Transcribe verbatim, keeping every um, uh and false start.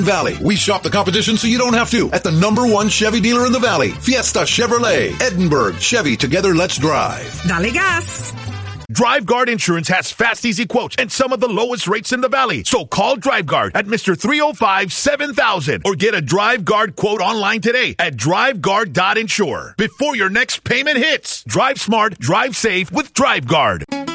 Valley. We shop the competition so you don't have to at the number one Chevy dealer in the Valley, Fiesta Chevrolet. Edinburgh, Chevy, together let's drive. Dale gas. DriveGuard Insurance has fast, easy quotes and some of the lowest rates in the Valley. So call DriveGuard at Mister three oh five, seven thousand or get a DriveGuard quote online today at drive guard dot insure. Before your next payment hits, drive smart, drive safe with DriveGuard.